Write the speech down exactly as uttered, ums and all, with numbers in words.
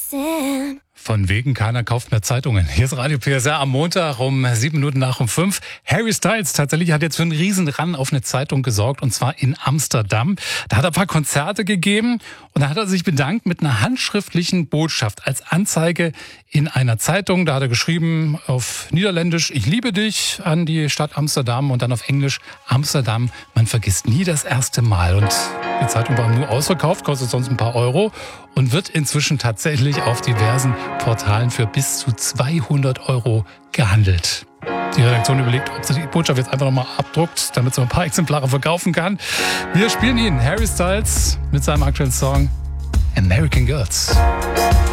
listen. Von wegen, keiner kauft mehr Zeitungen. Hier ist Radio P S R am Montag um sieben Minuten nach um fünf. Harry Styles tatsächlich hat jetzt für einen riesen Run auf eine Zeitung gesorgt, und zwar in Amsterdam. Da hat er ein paar Konzerte gegeben und da hat er sich bedankt mit einer handschriftlichen Botschaft als Anzeige in einer Zeitung. Da hat er geschrieben auf Niederländisch: Ich liebe dich, an die Stadt Amsterdam, und dann auf Englisch: Amsterdam, man vergisst nie das erste Mal. Und die Zeitung war nur ausverkauft, kostet sonst ein paar Euro und wird inzwischen tatsächlich auf diversen Portalen für bis zu zweihundert Euro gehandelt. Die Redaktion überlegt, ob sie die Botschaft jetzt einfach nochmal abdruckt, damit sie ein paar Exemplare verkaufen kann. Wir spielen ihn, Harry Styles, mit seinem aktuellen Song American Girls.